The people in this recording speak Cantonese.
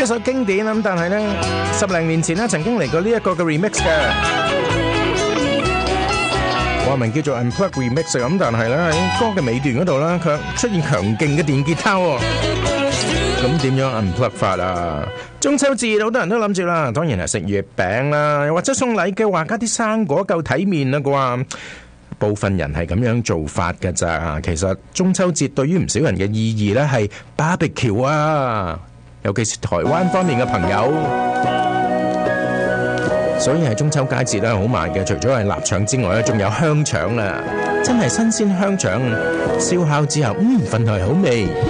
一首經典咁，但係咧10零年前咧曾經嚟過呢一個嘅 remix 嘅，話名叫做 Unplugged Remix 咁，但係咧喺歌嘅尾段嗰度咧，佢出現強勁嘅電吉他喎。咁點樣 unplug 法啊？中秋節好多人都諗住啦，當然係食月餅啦，又或者送禮嘅話加啲生果夠體面啦啩。部分人係咁樣做法㗎咋，其實中秋節對於唔少人嘅意義呢係 barbecue 啊，尤其是台灣方面嘅朋友，所以喺中秋佳節咧好賣嘅，除咗係臘腸之外咧，仲有香腸啦，真係新鮮香腸，燒烤之後，份外好味。